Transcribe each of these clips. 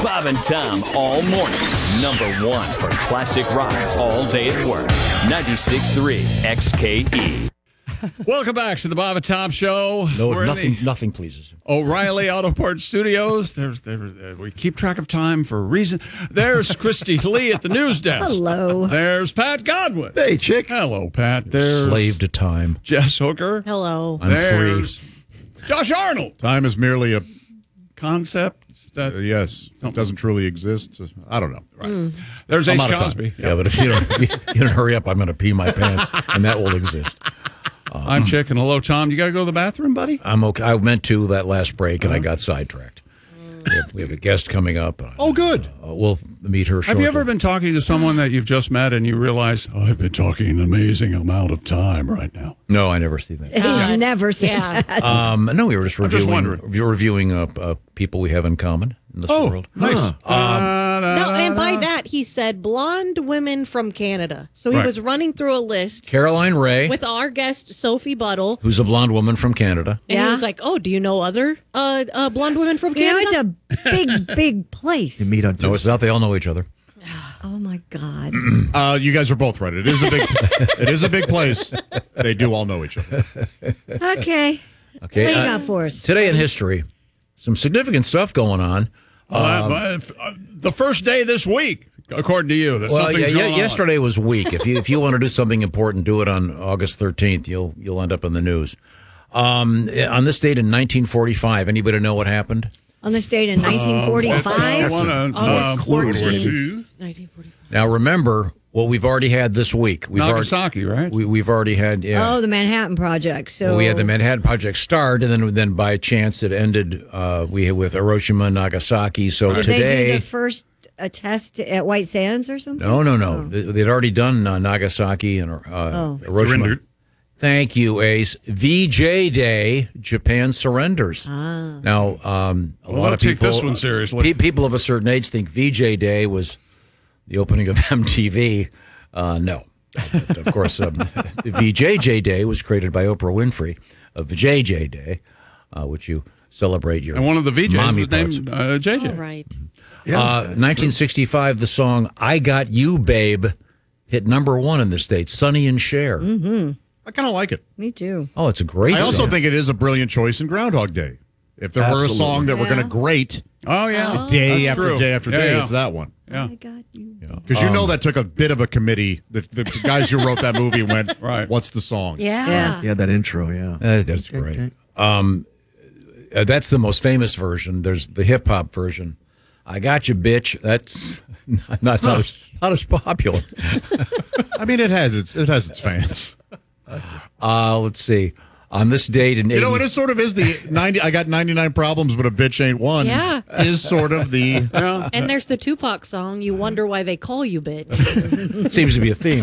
Bob and Tom all morning. Number one for classic rock all day at work. 96.3 XKE. Welcome back to the Bob and Tom Show. No, We're in nothing pleases him. O'Reilly Auto Parts Studios. We keep track of time for a reason. There's Christy Lee at the news desk. Hello. There's Pat Godwin. Hey, chick. Hello, Pat. There's Slave to time. Jess Hooker. Hello. I'm There's Josh Arnold. Time is merely a Concept. yes. It doesn't truly exist. I don't know. Right. There's Ace Cosby. Yeah, but if you don't hurry up, I'm going to pee my pants, and that will exist. I'm Chick, and hello, Tom. You got to go to the bathroom, buddy? I'm okay. I meant to that last break, and I got sidetracked. We have a guest coming up. Oh, good. We'll meet her shortly. Have you ever been talking to someone that you've just met and you realize, I've been talking an amazing amount of time right now? No, I never see that. He's never seen that. No, we were just reviewing, wondering. people we have in common in this Oh, world. nice. No, and by that, he said blonde women from Canada. So he Right. was running through a list Caroline Ray, with our guest, Sophie Buttle. who's a blonde woman from Canada. And he Yeah. was like, oh, do you know other blonde women from You know, Canada? it's a big place. Meet on No, it's not. They all know each other. Oh, my God. You guys are both right. It is a big place. They do all know each other. Okay. Okay. What do you got for us? Today in history, some significant stuff going on. The first day this week, according to you. That something's going on. Yesterday was weak. If you want to do something important, do it on August 13th. You'll end up in the news. On this date in 1945, anybody know what happened? On this date in 1945? August 14th, 1945. 1945. Now remember what we've already had this week. Nagasaki, right? We've already had. Yeah. Oh, the Manhattan Project. So We had the Manhattan Project start, and then by chance it ended. We had with Hiroshima and Nagasaki. So did today, they do the first test at White Sands or something? no. They'd already done Nagasaki and Hiroshima. Surrendered. Thank you, Ace. VJ Day, Japan surrenders. Now, a lot of take people, this one seriously. People of a certain age think VJ Day was the opening of MTV. No. But of course, VJJ Day was created by Oprah Winfrey of JJ Day, which you celebrate your And one of the VJs mommy was parts. named JJ. All right. 1965, the song "I Got You, Babe" hit number one in the States. Sonny and Cher. Mm-hmm. I kind of like it. Me too. Oh, it's a great I also song. think it is a brilliant choice in Groundhog Day. If there were a song that we're going to grate Oh, yeah. day That's after true. day after Yeah, day, yeah. it's that one. Yeah. I got you. Because you know that took a bit of a committee. The guys who wrote that movie went, Right. what's the song? Yeah. Yeah, that intro, yeah. That's great. That's the most famous version. There's the hip hop version. "I Got You, Bitch." That's not as popular. I mean, it has its fans. Let's see. On this date in You know, it sort of is the 90. I got 99 problems, but a bitch ain't one. Yeah. Is sort of the. And there's the Tupac song, You Wonder Why They Call You Bitch. seems to be a theme.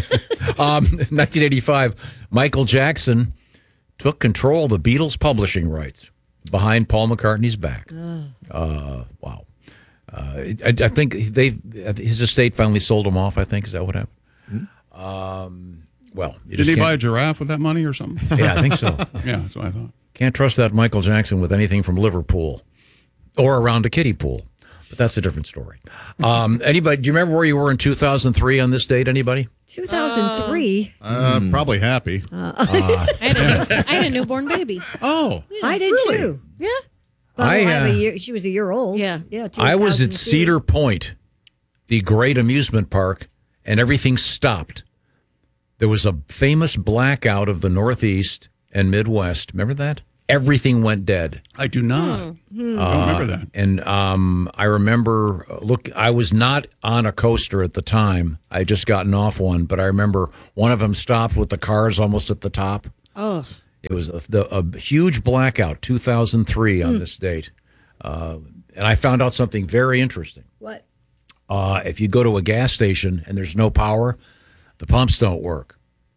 1985, Michael Jackson took control of the Beatles' publishing rights behind Paul McCartney's back. Wow. I think his estate finally sold him off. I think is that what happened? Well, you Did just he buy a can't- giraffe with that money or something? Yeah, I think so. Yeah, that's what I thought. Can't trust that Michael Jackson with anything from Liverpool or around a kiddie pool. But that's a different story. Anybody? Do you remember where you were in 2003 on this date? Anybody? 2003. Probably happy. I had a newborn baby. Oh. I did too. Yeah. Well, she was a year old. Yeah. Yeah. I was at 2002. Cedar Point, the great amusement park, and everything stopped. There was a famous blackout of the Northeast and Midwest. Remember that? Everything went dead. I do not. I don't remember that. And I remember, I was not on a coaster at the time. I had just gotten off one, but I remember one of them stopped with the cars almost at the top. Oh. It was a huge blackout, 2003 on this date. And I found out something very interesting. What? If you go to a gas station and there's no power, the pumps don't work.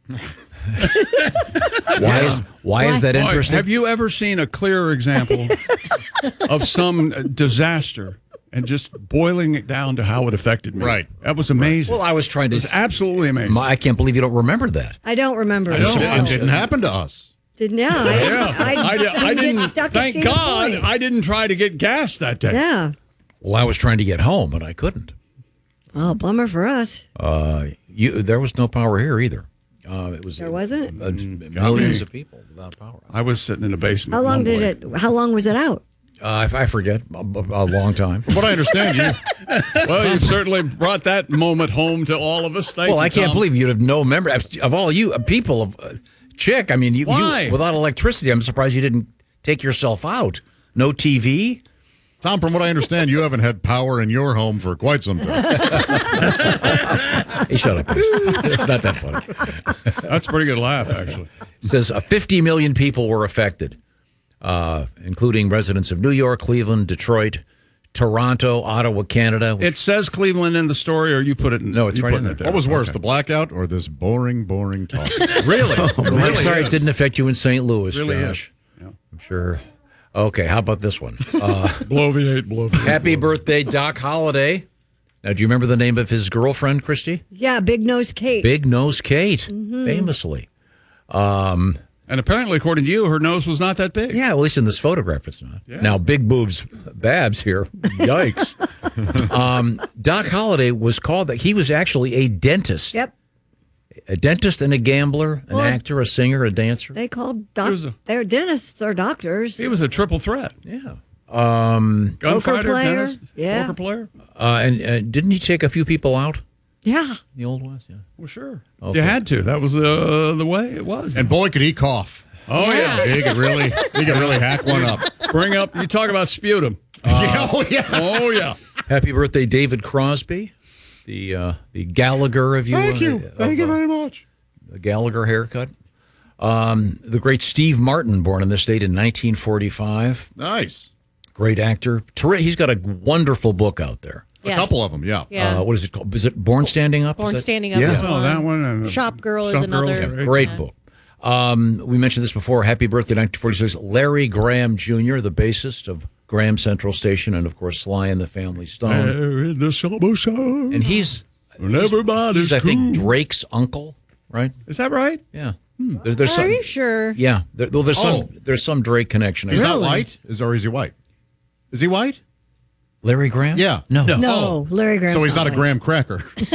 Why is that Boy, interesting? have you ever seen a clearer example of some disaster and just boiling it down to how it affected me? Right. That was amazing. Well, I was trying to. It was absolutely amazing. I can't believe you don't remember that. I don't remember. It didn't happen to us. I I didn't didn't. get stuck at Thank Cedar God Point. I didn't try to get gas that day. Yeah. Well, I was trying to get home, but I couldn't. Oh, bummer for us. There was no power here either. It was There wasn't? Millions of people without power. I was sitting in the basement. How long mumbling. How long was it out? I forget. A long time. From what I understand, you Well, you've certainly brought that moment home to all of us. Thank you, Well, I can't Tom. believe you'd have no memory of all you people of Chick. I mean, you without electricity, I'm surprised you didn't take yourself out. No TV. Tom, from what I understand, you haven't had power in your home for quite some time. Hey, shut up. It's not that funny. That's a pretty good laugh, actually. It says 50 million people were affected, including residents of New York, Cleveland, Detroit, Toronto, Ottawa, Canada. It says Cleveland in the story, or you put it in? No, it's you right put in it there. What was worse, the blackout or this boring talk? Really? I'm sorry it didn't affect you in St. Louis, Really Josh. I'm sure. Okay, how about this one? Bloviate. Happy birthday, Doc Holliday. Now, do you remember the name of his girlfriend, Christy? Yeah, Big Nose Kate. Big Nose Kate, famously. And apparently, according to you, her nose was not that big. Yeah, well, at least in this photograph, it's not. Yeah. Now, big boobs, Babs here. Yikes. Doc Holliday was called that. He was actually a dentist. Yep. A dentist and a gambler, an actor, a singer, a dancer. They called They're dentists or doctors. He was a triple threat. Yeah. Gunfighter, player. dentist, Yeah. poker player. And didn't he take a few people out? Yeah. The old West, yeah. Well, sure. Okay. You had to. That was the way it was. And boy, could he cough. Oh, yeah. He could really hack one up. Bring up, you talk about sputum. Oh, yeah. Oh, yeah. Happy birthday, David Crosby, the Gallagher of you. Thank you. Thank you very much. The Gallagher haircut. The great Steve Martin, born in this state in 1945. Nice. Great actor. He's got a wonderful book out there. Yes. A couple of them, yeah. Yeah. What is it called? Is it Born Standing Up? Born Is that- Standing Up Yeah. is Oh, one. that one. And Shop Girl is Shop another. Girl's great. Great book. We mentioned this before. Happy birthday, 1946. Larry Graham Jr., the bassist of Graham Central Station, and of course Sly and the Family Stone. There in the summer sun. And he's everybody's I think, cool. Drake's uncle, right? Is that right? Yeah. There's Are some. you sure? Yeah. There's some Drake connection. He's not white? Or is he white? Is he white? Larry Graham? Yeah. No. No, Larry Graham. So he's not a graham cracker.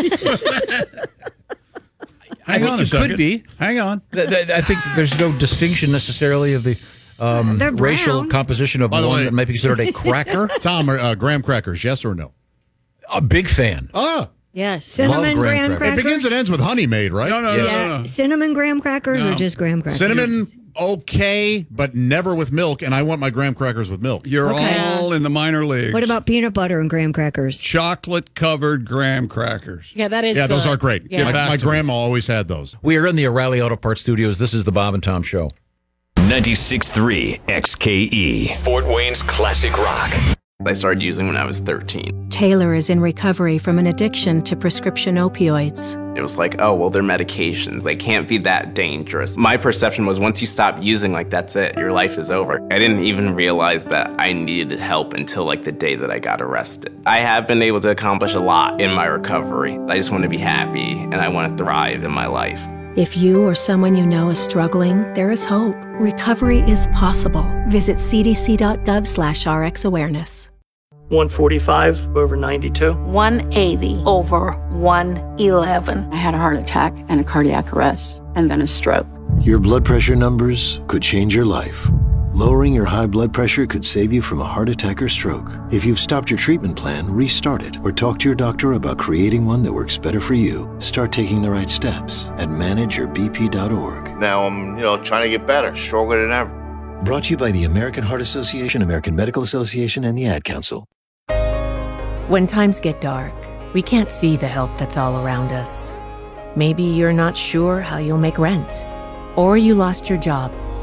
Hang on a it second. could be. Hang on. I think there's no distinction necessarily of the They're racial brown. composition of By the one way- that might be considered a cracker. Tom, graham crackers, yes or no? A big fan. Ah, Yes. Cinnamon Love graham graham crackers. it begins and ends with honey made, right? No. Yeah, cinnamon graham crackers or just graham crackers? Cinnamon, okay, but never with milk, and I want my graham crackers with milk. You're Okay. all in the minor leagues. What about peanut butter and graham crackers? chocolate-covered graham crackers? Yeah, that is Yeah, those good. are great. Yeah. back My to me. grandma always had those. We are in the O'Reilly Auto Parts Studios. This is the Bob and Tom Show. 96.3 XKE, Fort Wayne's classic rock. I started using when I was 13. Taylor is in recovery from an addiction to prescription opioids. It was like, oh, well, they're medications. They can't be that dangerous. My perception was once you stop using, like, that's it. Your life is over. I didn't even realize that I needed help until, like, the day that I got arrested. I have been able to accomplish a lot in my recovery. I just want to be happy, and I want to thrive in my life. If you or someone you know is struggling, there is hope. Recovery is possible. Visit cdc.gov/RxAwareness. 145 over 92. 180 over 111. I had a heart attack and a cardiac arrest, and then a stroke. Your blood pressure numbers could change your life. Lowering your high blood pressure could save you from a heart attack or stroke. If you've stopped your treatment plan, restart it or talk to your doctor about creating one that works better for you. Start taking the right steps at manageyourbp.org. Now I'm, trying to get better, stronger than ever. Brought to you by the American Heart Association, American Medical Association, and the Ad Council. When times get dark, we can't see the help that's all around us. Maybe you're not sure how you'll make rent, or you lost your job.